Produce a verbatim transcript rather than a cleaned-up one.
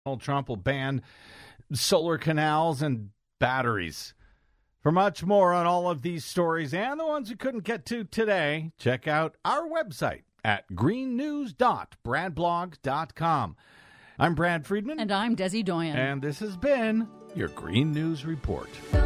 Donald Trump will ban solar canals and batteries. For much more on all of these stories and the ones we couldn't get to today, check out our website at green news dot brad blog dot com. I'm Brad Friedman. And I'm Desi Doyen. And this has been your Green News Report.